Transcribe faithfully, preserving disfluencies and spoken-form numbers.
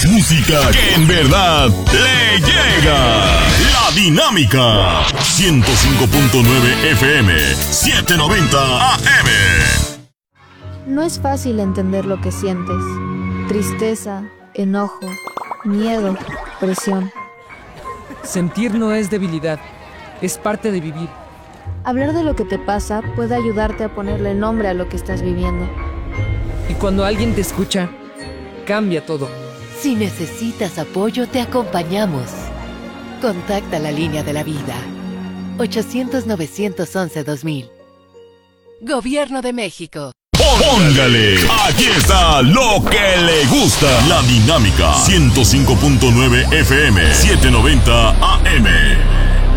Música que en verdad le llega. La Dinámica. ciento cinco punto nueve F M, setecientos noventa A M. No es fácil entender lo que sientes. Tristeza, enojo, miedo, presión. Sentir no es debilidad, es parte de vivir. Hablar de lo que te pasa puede ayudarte a ponerle nombre a lo que estás viviendo. Y cuando alguien te escucha, cambia todo. Si necesitas apoyo, te acompañamos. Contacta la línea de la vida. ochocientos, novecientos once, dos mil. Gobierno de México. Póngale, aquí está lo que le gusta. La Dinámica, ciento cinco punto nueve F M, setecientos noventa A M.